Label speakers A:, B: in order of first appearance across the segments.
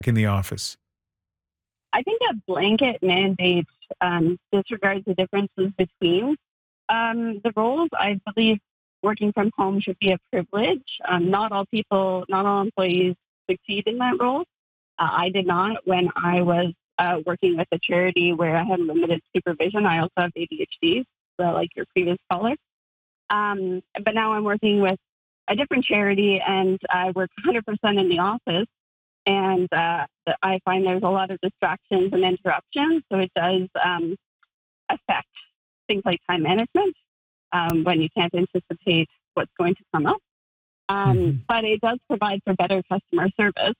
A: in the office?
B: I think a blanket mandate disregards the differences between the roles. I believe working from home should be a privilege. Not all employees succeed in that role. I did not when I was working with a charity where I had limited supervision. I also have ADHD, so like your previous caller. But now I'm working with a different charity, and I work 100% in the office. And I find there's a lot of distractions and interruptions, so it does affect things like time management when you can't anticipate what's going to come up. But it does provide for better customer service.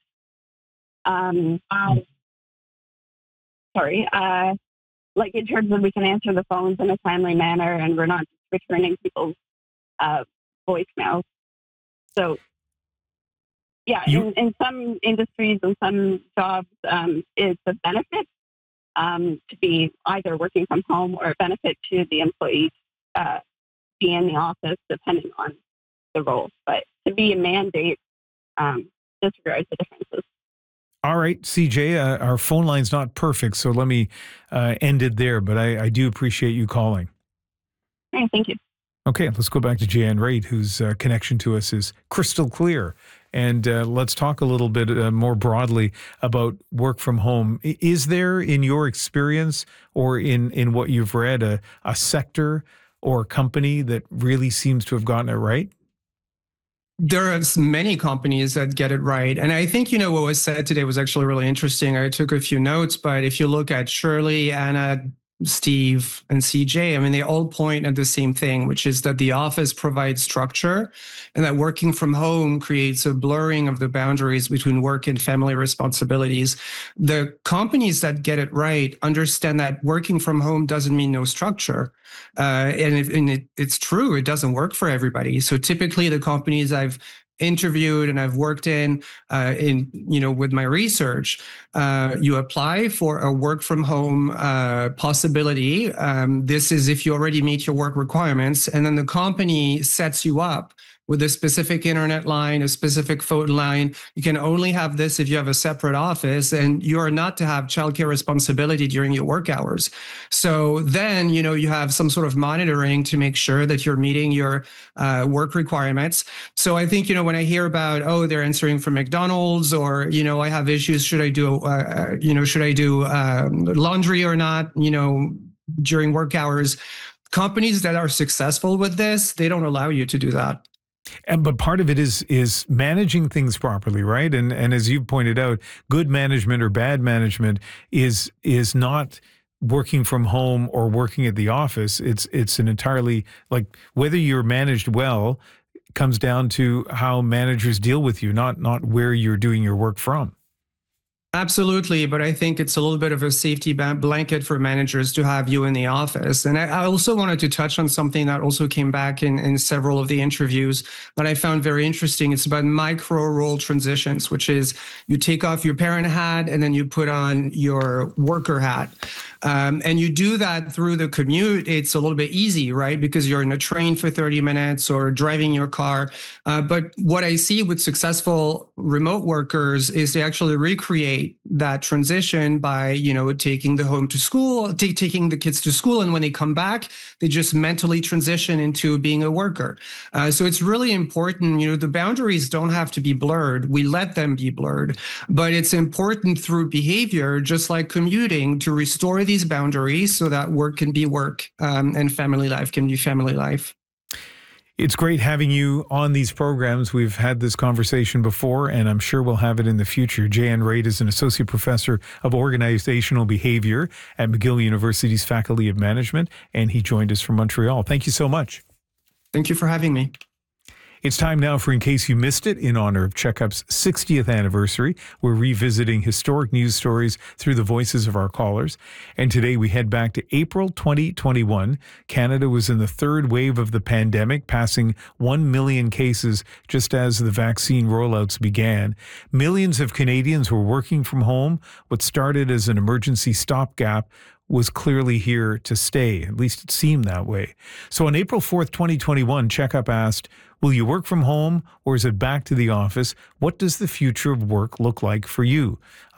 B: Like in terms of we can answer the phones in a timely manner, and we're not returning people's voicemails. So, yeah, in some industries and some jobs, it's a benefit to be either working from home or a benefit to the employee be in the office, depending on the role. But to be a mandate disregards the differences.
A: All right, CJ, our phone line's not perfect, so let me end it there. But I do appreciate you calling.
B: Hey, thank you.
A: Okay, let's go back to Jan Raitt, whose connection to us is crystal clear. And let's talk a little bit more broadly about work from home. Is there, in your experience or in what you've read, a sector or company that really seems to have gotten it right?
C: There are many companies that get it right. And I think, what was said today was actually really interesting. I took a few notes, but if you look at Shirley, Anna, Steve, and CJ, I mean, they all point at the same thing, which is that the office provides structure and that working from home creates a blurring of the boundaries between work and family responsibilities. The companies that get it right understand that working from home doesn't mean no structure. It's true, it doesn't work for everybody. So typically the companies I've interviewed and I've worked in with my research, you apply for a work from home possibility. This is if you already meet your work requirements, and then the company sets you up with a specific internet line, a specific phone line. You can only have this if you have a separate office, and you are not to have childcare responsibility during your work hours. So then, you have some sort of monitoring to make sure that you're meeting your work requirements. So I think, when I hear about, they're answering for McDonald's, or, I have issues, should I do laundry or not, during work hours, companies that are successful with this, they don't allow you to do that.
A: But part of it is managing things properly, right? And as you've pointed out, good management or bad management is not working from home or working at the office. It's an entirely, like, whether you're managed well comes down to how managers deal with you, not where you're doing your work from.
C: Absolutely, but I think it's a little bit of a safety blanket for managers to have you in the office. And I also wanted to touch on something that also came back in several of the interviews that I found very interesting. It's about micro role transitions, which is you take off your parent hat and then you put on your worker hat. And you do that through the commute. It's a little bit easy, right? Because you're in a train for 30 minutes or driving your car. But what I see with successful remote workers is they actually recreate that transition by, taking the home to school, taking the kids to school. And when they come back, they just mentally transition into being a worker. So it's really important, the boundaries don't have to be blurred. We let them be blurred, but it's important through behavior, just like commuting, to restore these boundaries so that work can be work and family life can be family life.
A: It's great having you on these programs. We've had this conversation before, and I'm sure we'll have it in the future. Jan Raitt is an associate professor of organizational behavior at McGill University's Faculty of Management, and he joined us from Montreal. Thank you so much.
C: Thank you for having me.
A: It's time now for In Case You Missed It. In honor of Checkup's 60th anniversary, we're revisiting historic news stories through the voices of our callers. And today we head back to April 2021. Canada was in the third wave of the pandemic, passing 1 million cases just as the vaccine rollouts began. Millions of Canadians were working from home. What started as an emergency stopgap was clearly here to stay. At least it seemed that way. So on April 4th, 2021, Checkup asked, will you work from home or is it back to the office? What does the future of work look like for you?